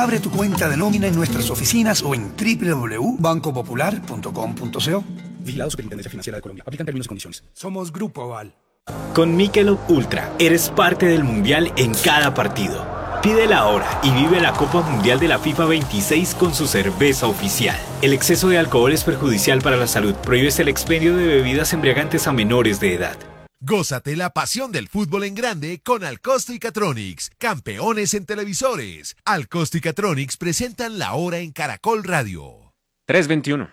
Abre tu cuenta de nómina en nuestras oficinas o en www.bancopopular.com.co. Vigilado Superintendencia Financiera de Colombia. Aplican términos y condiciones. Somos Grupo Aval. Con Michelob Ultra eres parte del mundial en cada partido. Pídela ahora y vive la Copa Mundial de la FIFA 26 con su cerveza oficial. El exceso de alcohol es perjudicial para la salud. Prohíbes el expendio de bebidas embriagantes a menores de edad. Gózate la pasión del fútbol en grande con Alcosto y Catronics, campeones en televisores. Alcosto y Catronics presentan La Hora en Caracol Radio. 3:21.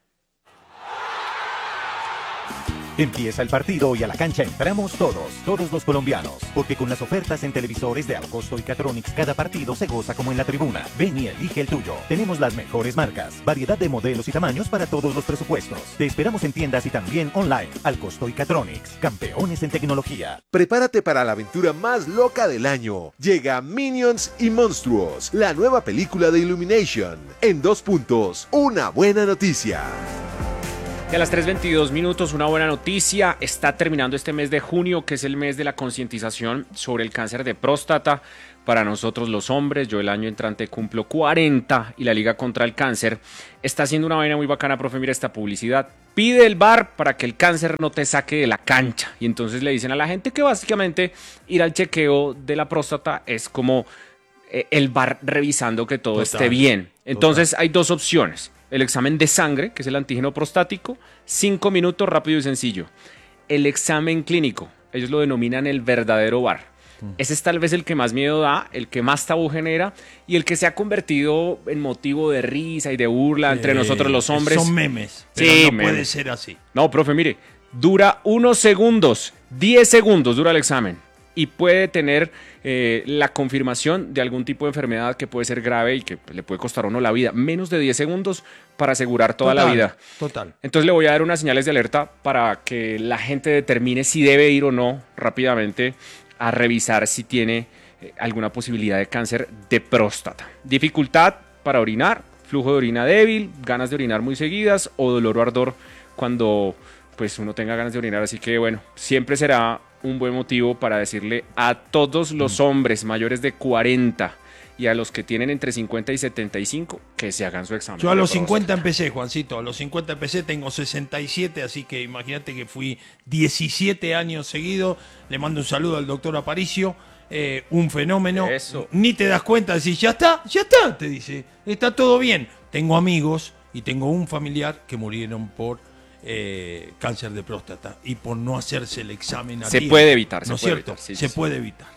Empieza el partido y a la cancha entramos todos los colombianos, porque con las ofertas en televisores de Alcosto y Catronics cada partido se goza como en la tribuna. Ven y elige el tuyo. Tenemos las mejores marcas, variedad de modelos y tamaños para todos los presupuestos. Te esperamos en tiendas y también online. Alcosto y Catronics, campeones en tecnología. Prepárate para la aventura más loca del año. Llega Minions y Monstruos, la nueva película de Illumination. En 2 puntos, una buena noticia. Y a las 3:22, una buena noticia. Está terminando este mes de junio, que es el mes de la concientización sobre el cáncer de próstata para nosotros los hombres. Yo el año entrante cumplo 40 y la Liga contra el Cáncer está haciendo una vaina muy bacana, profe. Mira esta publicidad. Pide el VAR para que el cáncer no te saque de la cancha. Y entonces le dicen a la gente que básicamente ir al chequeo de la próstata es como el VAR revisando que todo esté bien. Entonces hay dos opciones. El examen de sangre, que es el antígeno prostático, 5 minutos, rápido y sencillo. El examen clínico, ellos lo denominan el verdadero VAR. Ese es tal vez el que más miedo da, el que más tabú genera y el que se ha convertido en motivo de risa y de burla entre nosotros los hombres. Son memes, pero sí, no puede ser así. No, profe, mire, dura 1 segundos, 10 segundos dura el examen y puede tener la confirmación de algún tipo de enfermedad que puede ser grave y que le puede costar a uno la vida. Menos de 10 segundos para asegurar toda la vida. Total. Entonces le voy a dar unas señales de alerta para que la gente determine si debe ir o no rápidamente a revisar si tiene alguna posibilidad de cáncer de próstata. Dificultad para orinar, flujo de orina débil, ganas de orinar muy seguidas o dolor o ardor cuando pues uno tenga ganas de orinar. Así que bueno, siempre será un buen motivo para decirle a todos los hombres mayores de 40 y a los que tienen entre 50 y 75 que se hagan su examen. Yo a los 50 empecé, Juancito, a los 50 empecé, tengo 67, así que imagínate que fui 17 años seguidos. Le mando un saludo al doctor Aparicio, un fenómeno. Eso. Ni te das cuenta, decís, ya está, te dice, está todo bien. Tengo amigos y tengo un familiar que murieron por cáncer de próstata y por no hacerse el examen a tiempo. Puede evitar, ¿no es cierto? Se puede evitar.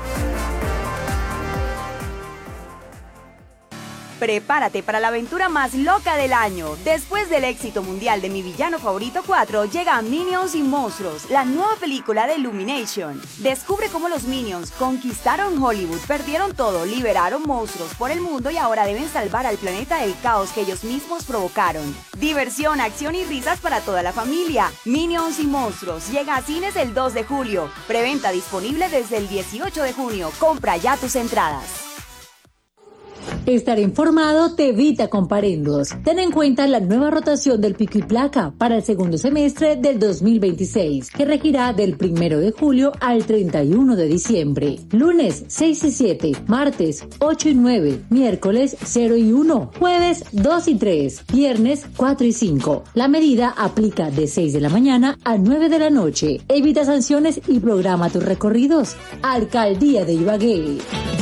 Prepárate para la aventura más loca del año. Después del éxito mundial de Mi Villano Favorito 4, llega Minions y Monstruos, la nueva película de Illumination. Descubre cómo los Minions conquistaron Hollywood, perdieron todo, liberaron monstruos por el mundo y ahora deben salvar al planeta del caos que ellos mismos provocaron. Diversión, acción y risas para toda la familia. Minions y Monstruos llega a cines el 2 de julio. Preventa disponible desde el 18 de junio. Compra ya tus entradas. Estar informado te evita comparendos. Ten en cuenta la nueva rotación del pico y placa para el segundo semestre del 2026, que regirá del 1 de julio al 31 de diciembre. Lunes 6 y 7, martes 8 y 9, miércoles 0 y 1, jueves 2 y 3, viernes 4 y 5. La medida aplica de 6 de la mañana a 9 de la noche. Evita sanciones y programa tus recorridos. Alcaldía de Ibagué.